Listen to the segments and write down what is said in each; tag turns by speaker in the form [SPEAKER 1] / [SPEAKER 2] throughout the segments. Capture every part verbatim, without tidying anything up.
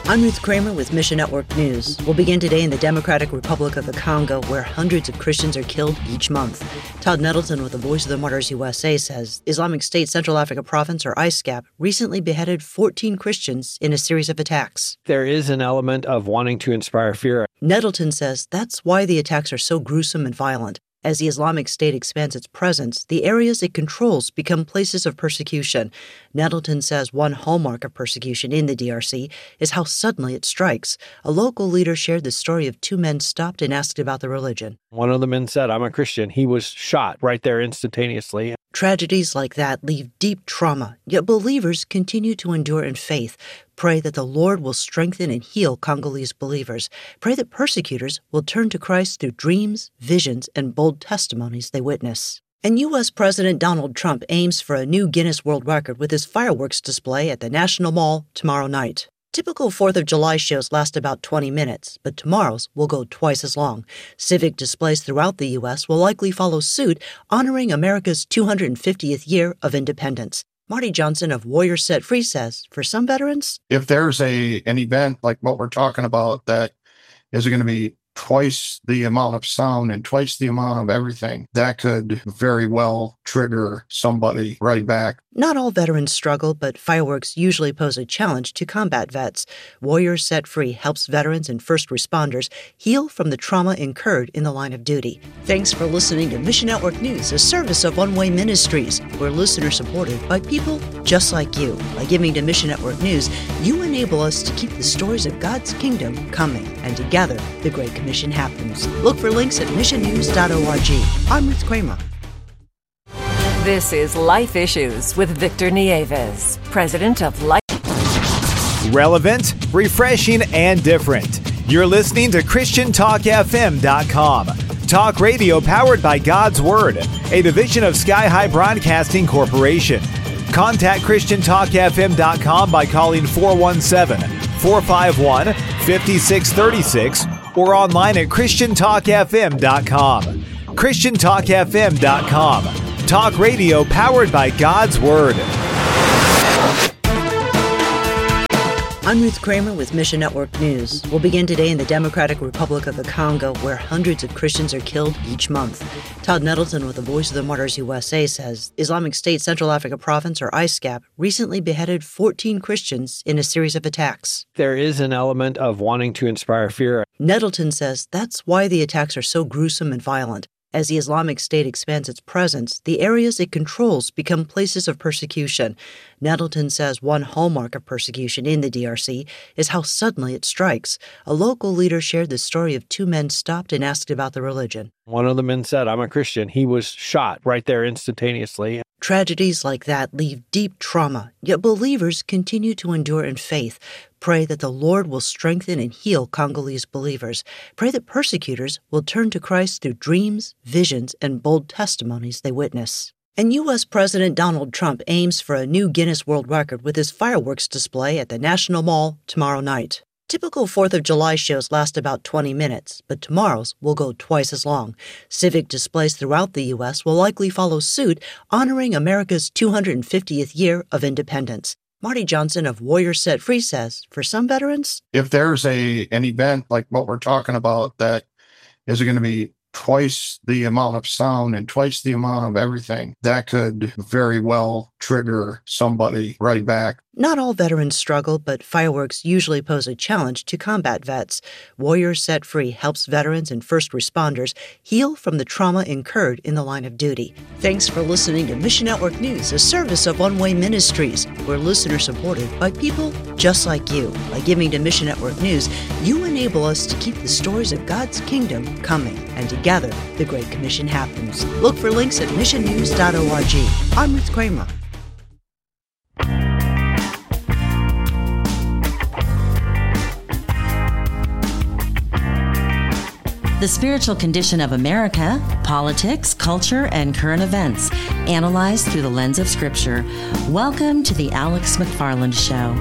[SPEAKER 1] I'm Ruth Kramer with Mission Network News. We'll begin today in the Democratic Republic of the Congo, where hundreds of Christians are killed each month. Todd Nettleton with the Voice of the Martyrs U S A says Islamic State Central Africa Province, or I S C A P, recently beheaded fourteen Christians in a series of attacks.
[SPEAKER 2] There is an element of wanting to inspire fear.
[SPEAKER 1] Nettleton says that's why the attacks are so gruesome and violent. As the Islamic State expands its presence, the areas it controls become places of persecution. Nettleton says one hallmark of persecution in the D R C is how suddenly it strikes. A local leader shared the story of two men stopped and asked about the religion.
[SPEAKER 2] One of the men said, "I'm a Christian." He was shot right there instantaneously.
[SPEAKER 1] Tragedies like that leave deep trauma, yet believers continue to endure in faith. Pray that the Lord will strengthen and heal Congolese believers. Pray that persecutors will turn to Christ through dreams, visions, and bold testimonies they witness. And U S President Donald Trump aims for a new Guinness World Record with his fireworks display at the National Mall tomorrow night. Typical fourth of July shows last about twenty minutes, but tomorrow's will go twice as long. Civic displays throughout the U S will likely follow suit, honoring America's two hundred fiftieth year of independence. Marty Johnson of Warriors Set Free says, for some veterans,
[SPEAKER 3] if there's a an event like what we're talking about that is going to be twice the amount of sound and twice the amount of everything, that could very well trigger somebody right back.
[SPEAKER 1] Not all veterans struggle, but fireworks usually pose a challenge to combat vets. Warriors Set Free helps veterans and first responders heal from the trauma incurred in the line of duty. Thanks for listening to Mission Network News, a service of One Way Ministries. We're listener-supported by people just like you. By giving to Mission Network News, you enable us to keep the stories of God's kingdom coming, and together, the Great Commission happens. Look for links at mission news dot org. I'm Ruth Kramer.
[SPEAKER 4] This is Life Issues with Victor Nieves, president of Life.
[SPEAKER 5] Relevant, refreshing, and different. You're listening to Christian Talk F M dot com. Talk radio powered by God's Word, a division of Sky High Broadcasting Corporation. Contact Christian Talk F M dot com by calling four one seven, four five one, five six three six or online at Christian Talk F M dot com. Christian Talk F M dot com. Talk radio powered by God's Word.
[SPEAKER 1] I'm Ruth Kramer with Mission Network News. We'll begin today in the Democratic Republic of the Congo, where hundreds of Christians are killed each month. Todd Nettleton with the Voice of the Martyrs U S A says Islamic State Central Africa Province, or I S C A P, recently beheaded fourteen Christians in a series of attacks.
[SPEAKER 2] There is an element of wanting to inspire fear.
[SPEAKER 1] Nettleton says that's why the attacks are so gruesome and violent. As the Islamic State expands its presence, the areas it controls become places of persecution. Nettleton says one hallmark of persecution in the D R C is how suddenly it strikes. A local leader shared the story of two men stopped and asked about the religion.
[SPEAKER 2] One of the men said, "I'm a Christian." He was shot right there instantaneously.
[SPEAKER 1] Tragedies like that leave deep trauma, yet believers continue to endure in faith. Pray that the Lord will strengthen and heal Congolese believers. Pray that persecutors will turn to Christ through dreams, visions, and bold testimonies they witness. And U S President Donald Trump aims for a new Guinness World Record with his fireworks display at the National Mall tomorrow night. Typical fourth of July shows last about twenty minutes, but tomorrow's will go twice as long. Civic displays throughout the U S will likely follow suit, honoring America's two hundred fiftieth year of independence. Marty Johnson of Warriors Set Free says, for some veterans,
[SPEAKER 3] if there's a an event like what we're talking about that is going to be twice the amount of sound and twice the amount of everything, that could very well trigger somebody right back.
[SPEAKER 1] Not all veterans struggle, but fireworks usually pose a challenge to combat vets. Warriors Set Free helps veterans and first responders heal from the trauma incurred in the line of duty. Thanks for listening to Mission Network News, a service of One Way Ministries. We're listener-supported by people just like you. By giving to Mission Network News, you enable us to keep the stories of God's kingdom coming, and together, the Great Commission happens. Look for links at mission news dot org. I'm Ruth Kramer.
[SPEAKER 6] The spiritual condition of America, politics, culture, and current events, analyzed through the lens of Scripture. Welcome to the Alex McFarland Show.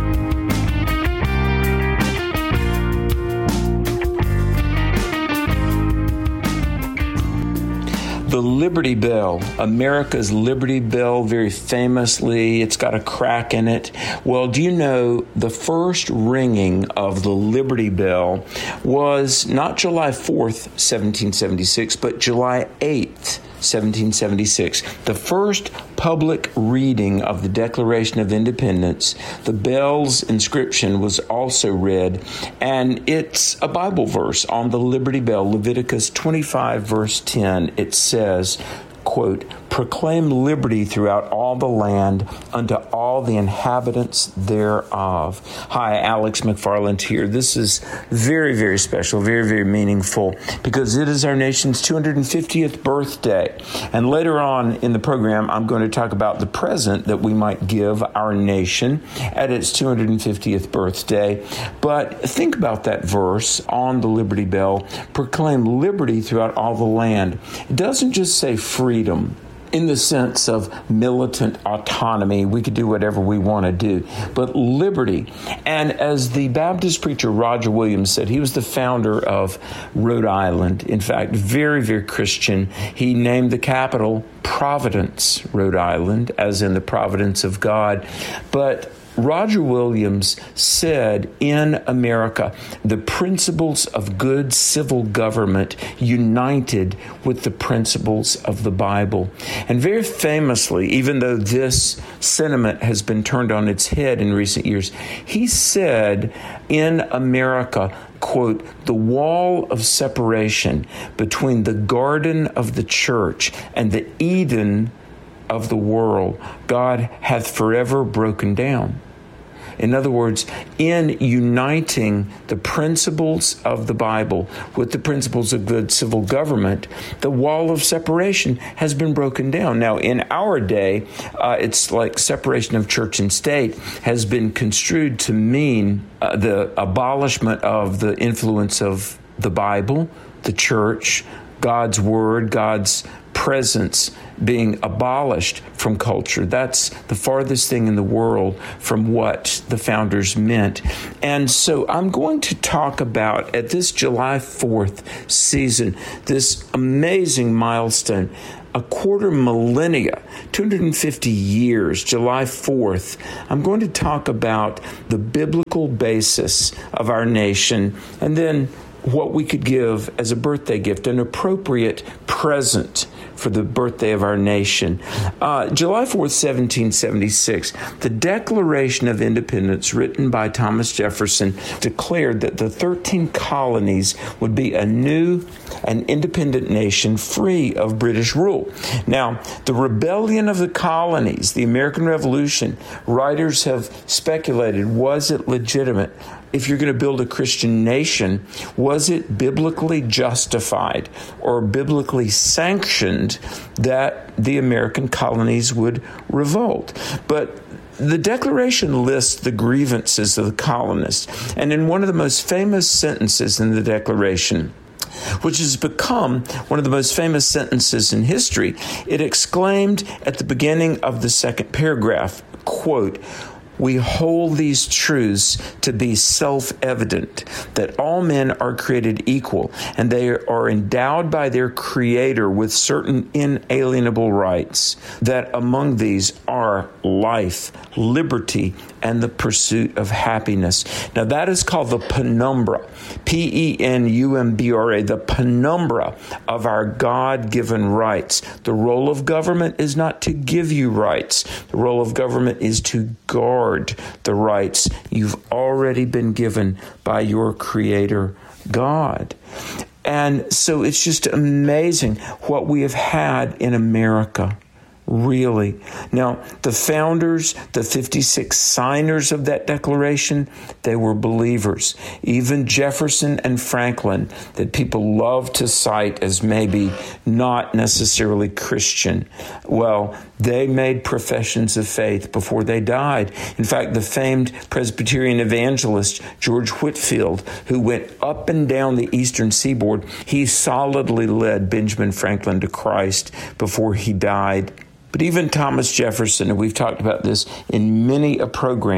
[SPEAKER 7] The Liberty Bell, America's Liberty Bell, very famously, it's got a crack in it. Well, do you know the first ringing of the Liberty Bell was not July fourth, seventeen seventy-six, but July eighth, seventeen seventy-six. The first public reading of the Declaration of Independence, the bell's inscription was also read, and it's a Bible verse on the Liberty Bell, Leviticus twenty-five, verse ten. It says, quote, "Proclaim liberty throughout all the land unto all the inhabitants thereof." Hi, Alex McFarland here. This is very, very special, very, very meaningful, because it is our nation's two hundred fiftieth birthday. And later on in the program, I'm going to talk about the present that we might give our nation at its two hundred fiftieth birthday. But think about that verse on the Liberty Bell, proclaim liberty throughout all the land. It doesn't just say freedom in the sense of militant autonomy. We could do whatever we want to do, but liberty. And as the Baptist preacher Roger Williams said, he was the founder of Rhode Island. In fact, very, very Christian. He named the capital Providence, Rhode Island, as in the providence of God. But Roger Williams said, in America, the principles of good civil government united with the principles of the Bible. And very famously, even though this sentiment has been turned on its head in recent years, he said, in America, quote, "The wall of separation between the garden of the church and the Eden of the world, God hath forever broken down." In other words, in uniting the principles of the Bible with the principles of good civil government, the wall of separation has been broken down. Now, in our day, uh, it's like separation of church and state has been construed to mean uh, the abolishment of the influence of the Bible, the church, God's word, God's presence being abolished from culture. That's the farthest thing in the world from what the founders meant. And so I'm going to talk about, at this July fourth season, this amazing milestone, a quarter millennia, two hundred fifty years, July fourth. I'm going to talk about the biblical basis of our nation, and then what we could give as a birthday gift, an appropriate present for the birthday of our nation. Uh, July fourth, seventeen seventy-six, the Declaration of Independence, written by Thomas Jefferson, declared that the thirteen colonies would be a new and independent nation free of British rule. Now, the rebellion of the colonies, the American Revolution, writers have speculated, was it legitimate? If you're going to build a Christian nation, was it biblically justified or biblically sanctioned that the American colonies would revolt? But the Declaration lists the grievances of the colonists. And in one of the most famous sentences in the Declaration, which has become one of the most famous sentences in history, it exclaimed at the beginning of the second paragraph, quote, "We hold these truths to be self-evident, that all men are created equal, and they are endowed by their Creator with certain inalienable rights, that among these are life, liberty, and the pursuit of happiness." Now that is called the penumbra, P E N U M B R A, the penumbra of our God-given rights. The role of government is not to give you rights. The role of government is to guard the rights you've already been given by your Creator, God. And so it's just amazing what we have had in America. Really. Now, the founders, the fifty-six signers of that declaration, they were believers. Even Jefferson and Franklin, that people love to cite as maybe not necessarily Christian, well, they made professions of faith before they died. In fact, the famed Presbyterian evangelist George Whitefield, who went up and down the eastern seaboard, he solidly led Benjamin Franklin to Christ before he died. But even Thomas Jefferson, and we've talked about this in many a program,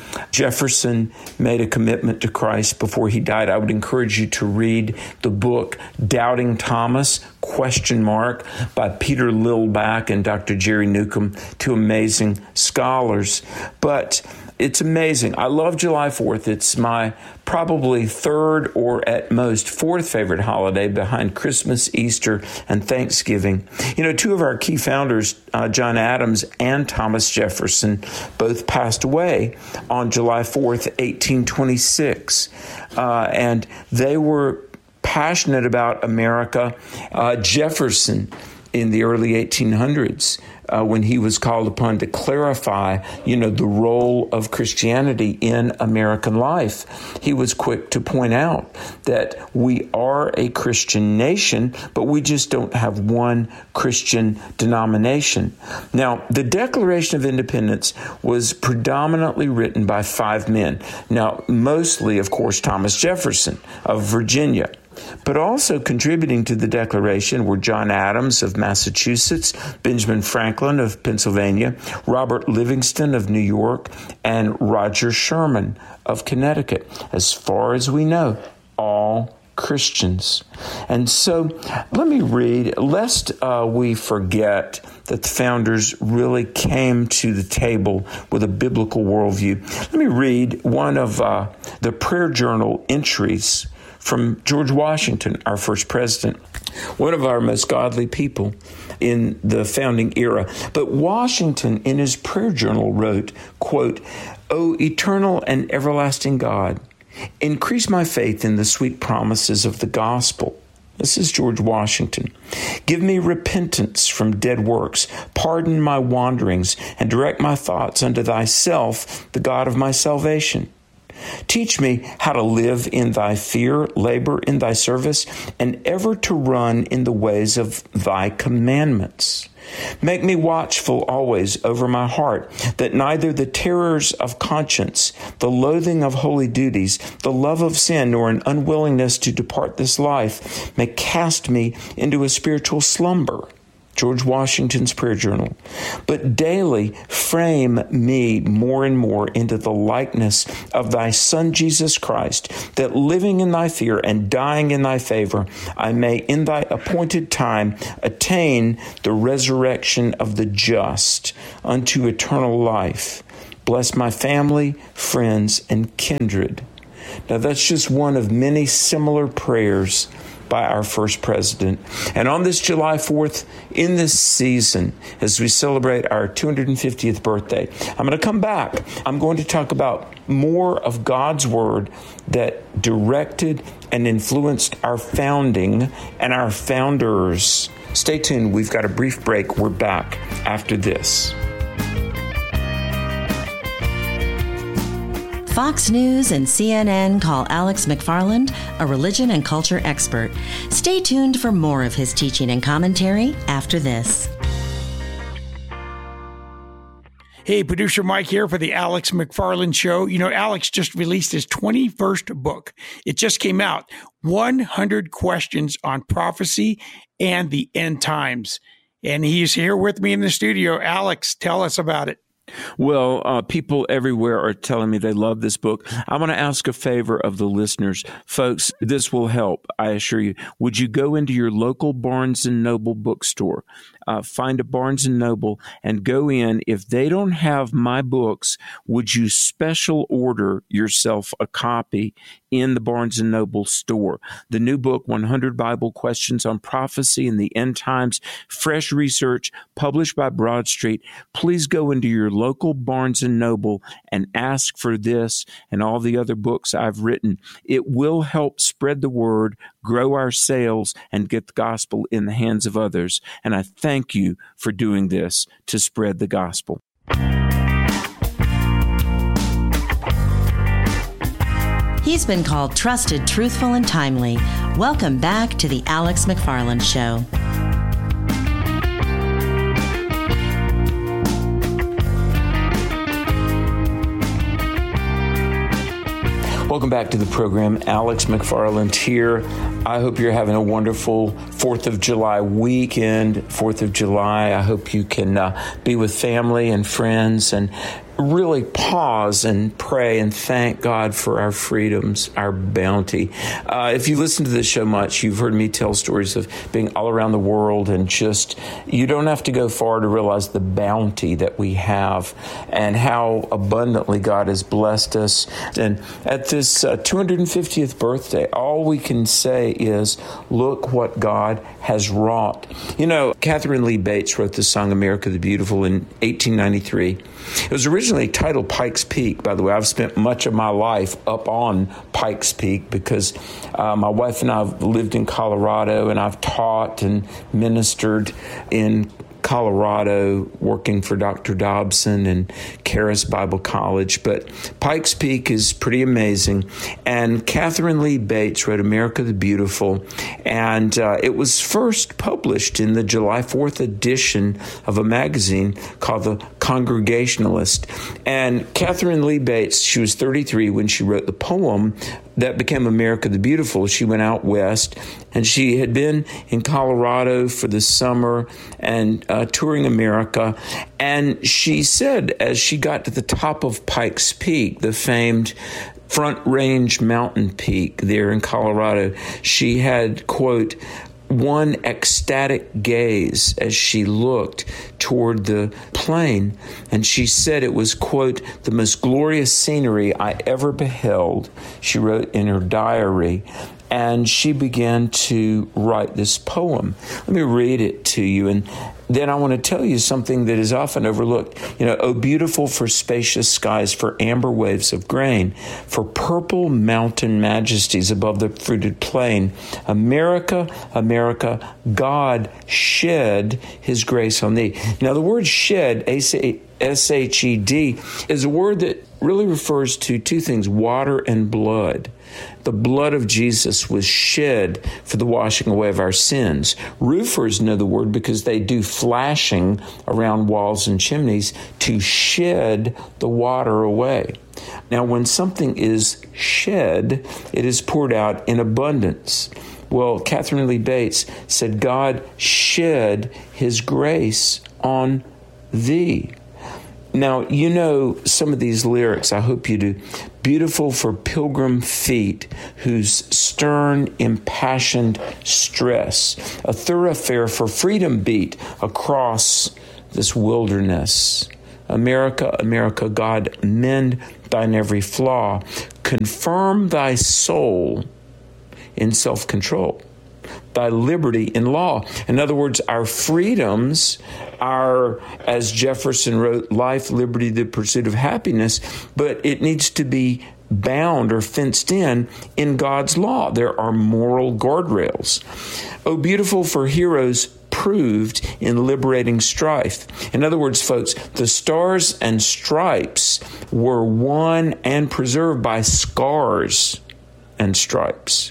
[SPEAKER 7] Jefferson made a commitment to Christ before he died. I would encourage you to read the book Doubting Thomas, question mark, by Peter Lillback and Doctor Jerry Newcomb, two amazing scholars. But it's amazing. I love July fourth. It's my probably third or at most fourth favorite holiday behind Christmas, Easter, and Thanksgiving. You know, two of our key founders, uh, John Adams and Thomas Jefferson, both passed away on July fourth, eighteen twenty-six. Uh, and they were passionate about America. Uh, Jefferson, in the early eighteen hundreds, uh, when he was called upon to clarify, you know, the role of Christianity in American life, he was quick to point out that we are a Christian nation, but we just don't have one Christian denomination. Now, the Declaration of Independence was predominantly written by five men. Now, mostly, of course, Thomas Jefferson of Virginia. But also contributing to the Declaration were John Adams of Massachusetts, Benjamin Franklin of Pennsylvania, Robert Livingston of New York, and Roger Sherman of Connecticut. As far as we know, all Christians. And so let me read, lest uh, we forget that the founders really came to the table with a biblical worldview. Let me read one of uh, the prayer journal entries from George Washington, our first president, one of our most godly people in the founding era. But Washington, in his prayer journal, wrote, quote, "O eternal and everlasting God, increase my faith in the sweet promises of the gospel." This is George Washington. "Give me repentance from dead works, pardon my wanderings, and direct my thoughts unto thyself, the God of my salvation. Teach me how to live in thy fear, labor in thy service, and ever to run in the ways of thy commandments. Make me watchful always over my heart, that neither the terrors of conscience, the loathing of holy duties, the love of sin, nor an unwillingness to depart this life may cast me into a spiritual slumber." George Washington's prayer journal. "But daily frame me more and more into the likeness of thy Son Jesus Christ, that living in thy fear and dying in thy favor, I may in thy appointed time attain the resurrection of the just unto eternal life. Bless my family, friends, and kindred." Now that's just one of many similar prayers by our first president. And on this July fourth, in this season, as we celebrate our two hundred fiftieth birthday, I'm going to come back. I'm going to talk about more of God's word that directed and influenced our founding and our founders. Stay tuned. We've got a brief break. We're back after this.
[SPEAKER 6] Fox News and C N N call Alex McFarland a religion and culture expert. Stay tuned for more of his teaching and commentary after this.
[SPEAKER 8] Hey, producer Mike here for the Alex McFarland Show. You know, Alex just released his twenty-first book. It just came out, one hundred Questions on Prophecy and the End Times. And he's here with me in the studio. Alex, tell us about it.
[SPEAKER 7] Well, uh, people everywhere are telling me they love this book. I want to ask a favor of the listeners. Folks, this will help, I assure you. Would you go into your local Barnes and Noble bookstore, uh, find a Barnes and Noble, and go in? If they don't have my books, would you special order yourself a copy in the Barnes and Noble store? The new book, one hundred Bible Questions on Prophecy and the End Times, fresh research, published by Broad Street. Please go into your local Barnes and Noble and ask for this and all the other books I've written. It will help spread the word, grow our sales, and get the gospel in the hands of others. And I thank you for doing this to spread the gospel.
[SPEAKER 6] He's been called trusted, truthful, and timely. Welcome back to the Alex McFarland Show.
[SPEAKER 7] Welcome back to the program. Alex McFarland here. I hope you're having a wonderful fourth of July weekend, fourth of July. I hope you can uh, be with family and friends and really pause and pray and thank God for our freedoms, our bounty. Uh, if you listen to this show much, you've heard me tell stories of being all around the world, and just, you don't have to go far to realize the bounty that we have and how abundantly God has blessed us. And at this uh, two hundred fiftieth birthday, all we can say is, look what God has wrought. You know, Catherine Lee Bates wrote the song America the Beautiful in eighteen ninety-three. It was originally titled Pikes Peak. By the way, I've spent much of my life up on Pikes Peak because uh, my wife and I have lived in Colorado, and I've taught and ministered in Colorado, working for Doctor Dobson and Charis Bible College. But Pikes Peak is pretty amazing. And Catherine Lee Bates wrote America the Beautiful. And uh, it was first published in the July fourth edition of a magazine called The Congregationalist. And Catherine Lee Bates, she was thirty-three when she wrote the poem that became America the Beautiful. She went out west, and she had been in Colorado for the summer and uh, touring America. And she said, as she got to the top of Pikes Peak, the famed Front Range mountain peak there in Colorado, she had, quote, one ecstatic gaze as she looked toward the plain. And she said it was, quote, the most glorious scenery I ever beheld, she wrote in her diary. And she began to write this poem. Let me read it to you. And then I want to tell you something that is often overlooked. You know, oh, beautiful for spacious skies, for amber waves of grain, for purple mountain majesties above the fruited plain. America, America, God shed his grace on thee. Now, the word shed, S H E D, is a word that really refers to two things, water and blood. The blood of Jesus was shed for the washing away of our sins. Roofers know the word because they do flashing around walls and chimneys to shed the water away. Now, when something is shed, it is poured out in abundance. Well, Catherine Lee Bates said, God shed his grace on thee. Now, you know some of these lyrics. I hope you do. Beautiful for pilgrim feet whose stern, impassioned stress, a thoroughfare for freedom beat across this wilderness. America, America, God, mend thine every flaw. Confirm thy soul in self-control, thy liberty in law. In other words, our freedoms are, as Jefferson wrote, life, liberty, the pursuit of happiness, but it needs to be bound or fenced in in God's law. There are moral guardrails. Oh, beautiful for heroes proved in liberating strife. In other words, folks, the stars and stripes were won and preserved by scars and stripes.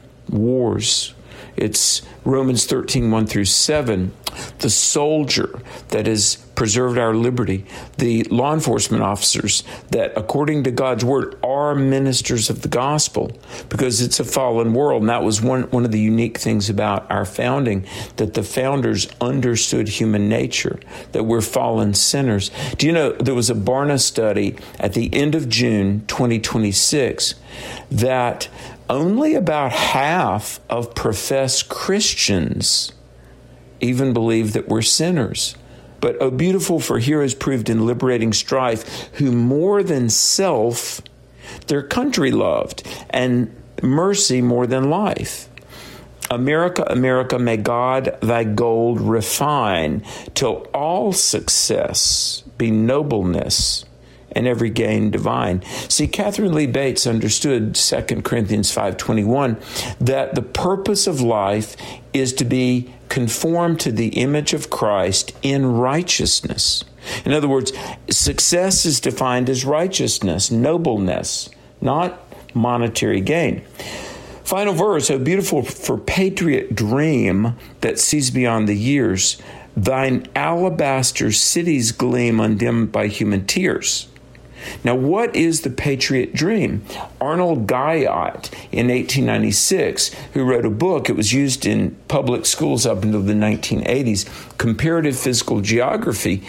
[SPEAKER 7] Wars. It's Romans thirteen, one through seven. The soldier that has preserved our liberty, the law enforcement officers that, according to God's word, are ministers of the gospel, because it's a fallen world. And that was one, one of the unique things about our founding, that the founders understood human nature, that we're fallen sinners. Do you know, there was a Barna study at the end of June twenty twenty-six that only about half of professed Christians even believe that we're sinners. But oh, beautiful for heroes proved in liberating strife, who more than self, their country loved, and mercy more than life. America, America, may God thy gold refine, till all success be nobleness, and every gain divine. See, Catherine Lee Bates understood Second Corinthians five twenty-one, that the purpose of life is to be conformed to the image of Christ in righteousness. In other words, success is defined as righteousness, nobleness, not monetary gain. Final verse, oh, beautiful for patriot dream that sees beyond the years, thine alabaster cities gleam undimmed by human tears. Now, what is the patriot dream? Arnold Guyot in eighteen ninety-six, who wrote a book, it was used in public schools up until the nineteen eighties, Comparative Physical Geography,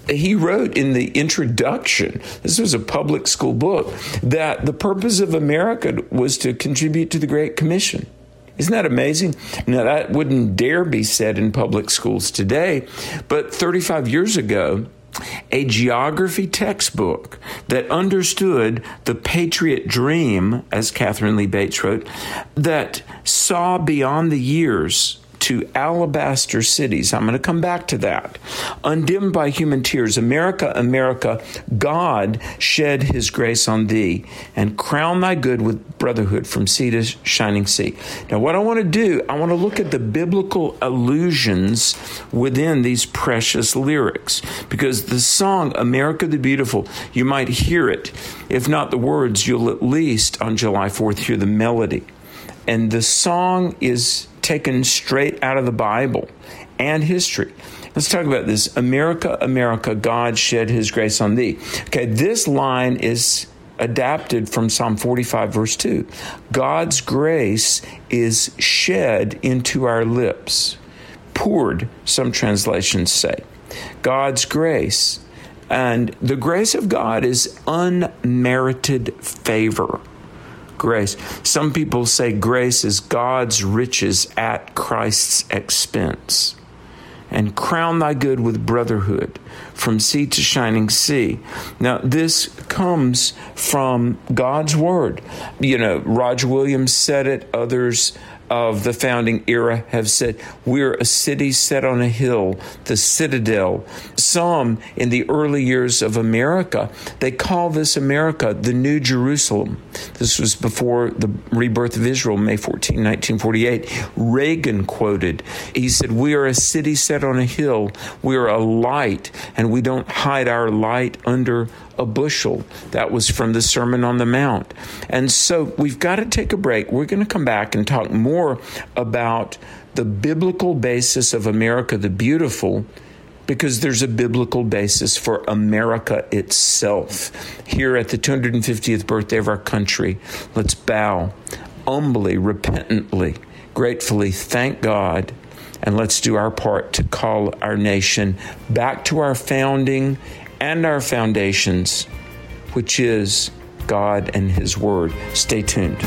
[SPEAKER 7] he wrote in the introduction, this was a public school book, that the purpose of America was to contribute to the Great Commission. Isn't that amazing? Now, that wouldn't dare be said in public schools today, but thirty-five years ago, a geography textbook that understood the patriot dream, as Catherine Lee Bates wrote, that saw beyond the years to alabaster cities. I'm going to come back to that. Undimmed by human tears, America, America, God shed his grace on thee and crown thy good with brotherhood from sea to shining sea. Now, what I want to do, I want to look at the biblical allusions within these precious lyrics, because the song, America the Beautiful, you might hear it. If not the words, you'll at least on July fourth hear the melody. And the song is taken straight out of the Bible and history. Let's talk about this. America, America, God shed his grace on thee. Okay, this line is adapted from Psalm forty-five, verse two. God's grace is shed into our lips. Poured, some translations say. God's grace. And the grace of God is unmerited favor. Grace. Some people say grace is God's riches at Christ's expense. And crown thy good with brotherhood from sea to shining sea. Now, this comes from God's word. You know, Roger Williams said it. Others of the founding era have said, we're a city set on a hill, the citadel. Some in the early years of America, they call this America the New Jerusalem. This was before the rebirth of Israel, May fourteenth, nineteen forty-eight. Reagan quoted, he said, we are a city set on a hill. We are a light, and we don't hide our light under a bushel. That was from the Sermon on the Mount. And so we've got to take a break. We're going to come back and talk more about the biblical basis of America the Beautiful, because there's a biblical basis for America itself. Here at the two hundred fiftieth birthday of our country, let's bow humbly, repentantly, gratefully, thank God, and let's do our part to call our nation back to our founding and our foundations, which is God and his word. Stay tuned.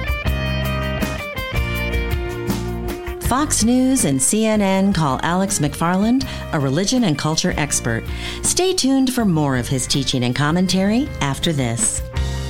[SPEAKER 6] Fox News and C N N call Alex McFarland a religion and culture expert. Stay tuned for more of his teaching and commentary after this.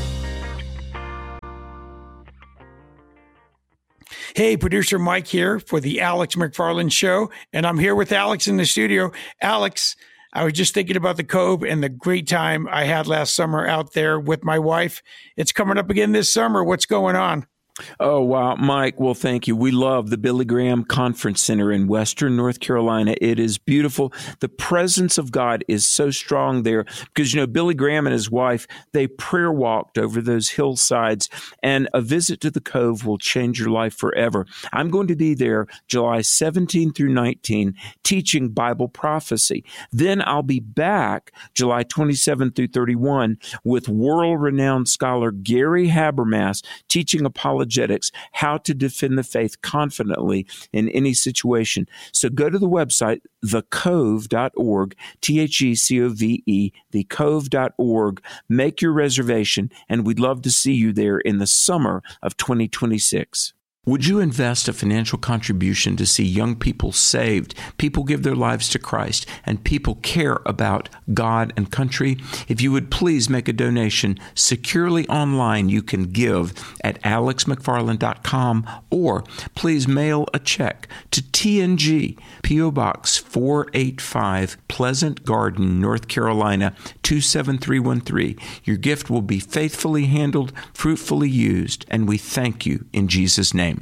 [SPEAKER 8] Hey, producer Mike here for the Alex McFarland Show, and I'm here with Alex in the studio. Alex, I was just thinking about the Cove and the great time I had last summer out there with my wife. It's coming up again this summer. What's going on?
[SPEAKER 7] Oh, wow, Mike. Well, thank you. We love the Billy Graham Conference Center in Western North Carolina. It is beautiful. The presence of God is so strong there because, you know, Billy Graham and his wife, they prayer walked over those hillsides, and a visit to the Cove will change your life forever. I'm going to be there July seventeenth through nineteenth teaching Bible prophecy. Then I'll be back July twenty-seventh through thirty-first with world-renowned scholar Gary Habermas teaching apologetics, how to defend the faith confidently in any situation. So go to the website, the cove dot org, T H E C O V E, the cove dot org. Make your reservation, and we'd love to see you there in the summer of twenty twenty-six. Would you invest a financial contribution to see young people saved, people give their lives to Christ, and people care about God and country? If you would please make a donation securely online, you can give at alex mcfarland dot com, or please mail a check to T N G, P O Box four eighty-five, Pleasant Garden, North Carolina, two seven three one three. Your gift will be faithfully handled, fruitfully used, and we thank you in Jesus' name.